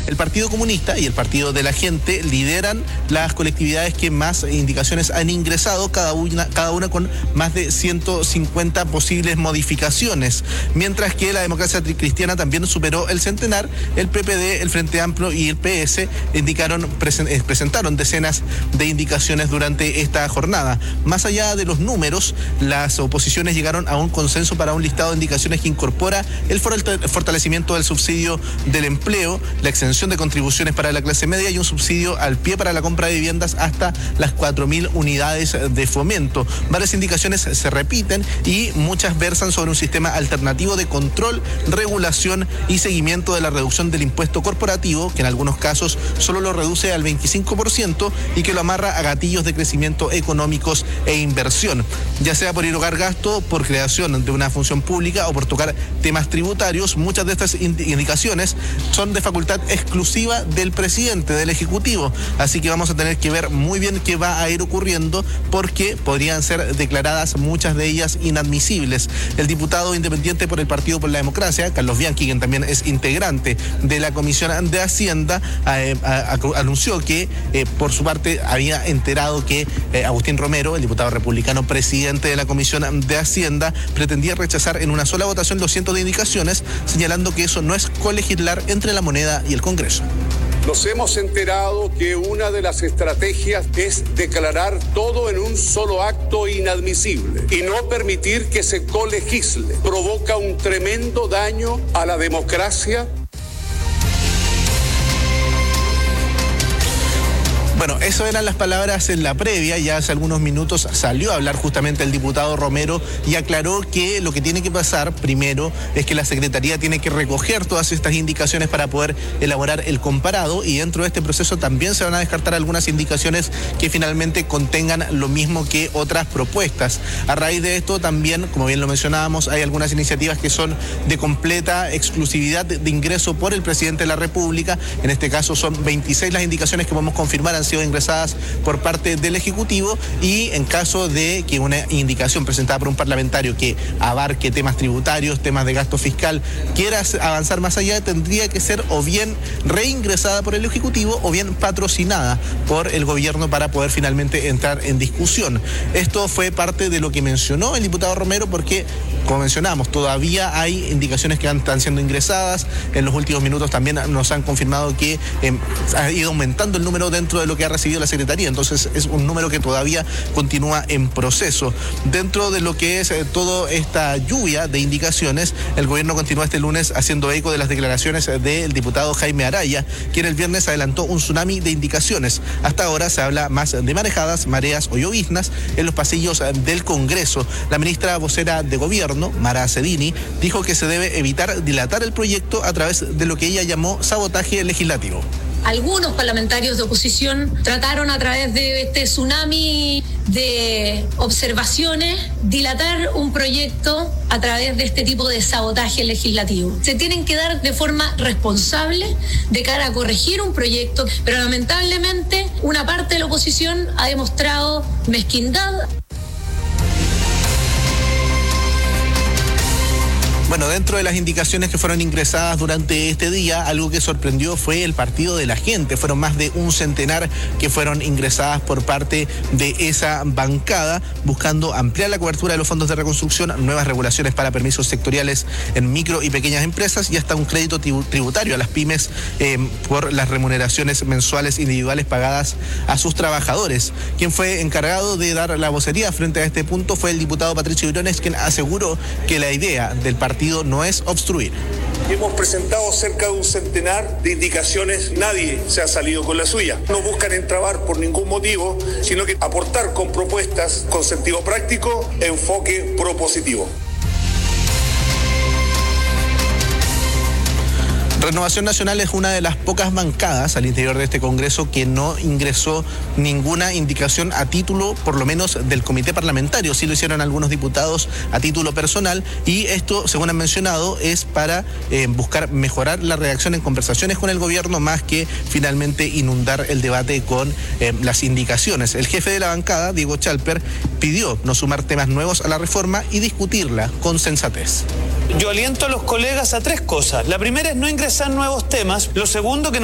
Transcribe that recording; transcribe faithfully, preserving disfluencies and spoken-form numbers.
El Partido Comunista y el Partido de la Gente lideran las colectividades que más indicaciones han ingresado, cada una, cada una con más de ciento cincuenta posibles modificaciones, mientras que la Democracia Cristiana también superó el centenar. El P P D, el Frente Amplio y el P S indicaron, presen, presentaron decenas de indicaciones durante esta jornada. Más allá de los números, las oposiciones llegaron a un consenso para un listado de indicaciones que incorpora el fortalecimiento del subsidio del empleo, la exención de contribuciones para la clase media y un subsidio al pie para la compra de viviendas hasta las cuatro mil unidades de fomento. Varias indicaciones se repiten y muchas versan sobre un sistema alternativo de control, regulación y seguimiento de la reducción del impuesto corporativo, que en algunos casos solo lo reduce al veinticinco por ciento y que lo amarra a gatillos de crecimiento económicos e inversión, ya sea por erogar gasto, por creación de una función pública o por tocar temas tributarios. Muchas de estas indicaciones son de facultad exclusiva del presidente, del Ejecutivo, así que vamos a tener que ver muy bien qué va a ir ocurriendo, porque podrían ser declaradas muchas de ellas inadmisibles. El diputado independiente por el Partido por la Democracia, Carlos Bianchi, quien también es integrante de la Comisión de Hacienda, eh, a, a, anunció que eh, por su parte había enterado que eh, Agustín Romero, el diputado republicano presidente de la Comisión de Hacienda, pretendía rechazar en una sola votación los cientos de indicaciones, señalando que eso no es colegislar entre la moneda y el Congreso. Nos hemos enterado que una de las estrategias es declarar todo en un solo acto inadmisible y no permitir que se colegisle. Provoca un tremendo daño a la democracia. Bueno, eso eran las palabras en la previa. Ya hace algunos minutos salió a hablar justamente el diputado Romero y aclaró que lo que tiene que pasar primero es que la Secretaría tiene que recoger todas estas indicaciones para poder elaborar el comparado, y dentro de este proceso también se van a descartar algunas indicaciones que finalmente contengan lo mismo que otras propuestas. A raíz de esto también, como bien lo mencionábamos, hay algunas iniciativas que son de completa exclusividad de ingreso por el presidente de la República. En este caso son veintiséis las indicaciones que podemos confirmar han sido ingresadas por parte del Ejecutivo, y en caso de que una indicación presentada por un parlamentario que abarque temas tributarios, temas de gasto fiscal, quiera avanzar más allá, tendría que ser o bien reingresada por el Ejecutivo o bien patrocinada por el gobierno para poder finalmente entrar en discusión. Esto fue parte de lo que mencionó el diputado Romero, porque, como mencionamos, todavía hay indicaciones que están siendo ingresadas. En los últimos minutos también nos han confirmado que eh, ha ido aumentando el número dentro de lo que ha recibido la Secretaría, entonces es un número que todavía continúa en proceso. Dentro de lo que es eh, toda esta lluvia de indicaciones, el gobierno continúa este lunes haciendo eco de las declaraciones del diputado Jaime Araya, quien el viernes adelantó un tsunami de indicaciones. Hasta ahora se habla más de marejadas, mareas o lloviznas en los pasillos del Congreso. La ministra vocera de Gobierno, Mara Cedini, dijo que se debe evitar dilatar el proyecto a través de lo que ella llamó sabotaje legislativo. Algunos parlamentarios de oposición trataron a través de este tsunami de observaciones dilatar un proyecto a través de este tipo de sabotaje legislativo. Se tienen que dar de forma responsable de cara a corregir un proyecto, pero lamentablemente una parte de la oposición ha demostrado mezquindad. Bueno, dentro de las indicaciones que fueron ingresadas durante este día, algo que sorprendió fue el Partido de la Gente. Fueron más de un centenar que fueron ingresadas por parte de esa bancada, buscando ampliar la cobertura de los fondos de reconstrucción, nuevas regulaciones para permisos sectoriales en micro y pequeñas empresas y hasta un crédito tributario a las pymes eh, por las remuneraciones mensuales individuales pagadas a sus trabajadores. Quien fue encargado de dar la vocería frente a este punto fue el diputado Patricio Briones, quien aseguró que la idea del partido no es obstruir. Hemos presentado cerca de un centenar de indicaciones, nadie se ha salido con la suya. No buscan entrabar por ningún motivo, sino que aportar con propuestas con sentido práctico, enfoque propositivo. Renovación Nacional es una de las pocas bancadas al interior de este Congreso que no ingresó ninguna indicación a título, por lo menos del comité parlamentario. Sí lo hicieron algunos diputados a título personal, y esto, según han mencionado, es para eh, buscar mejorar la redacción en conversaciones con el gobierno, más que finalmente inundar el debate con eh, las indicaciones. El jefe de la bancada, Diego Chalper, pidió no sumar temas nuevos a la reforma y discutirla con sensatez. Yo aliento a los colegas a tres cosas. La primera es no ingresar nuevos temas. Lo segundo, que